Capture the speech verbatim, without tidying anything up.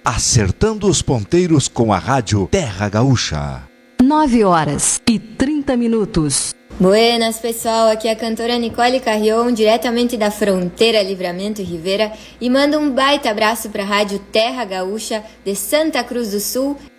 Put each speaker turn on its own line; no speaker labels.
Acertando os ponteiros com a rádio Terra Gaúcha.
nove horas e trinta minutos.
Buenas, pessoal, aqui é a cantora Nicole Carrion, diretamente da fronteira Livramento Rivera, e mando um baita abraço para a rádio Terra Gaúcha de Santa Cruz do Sul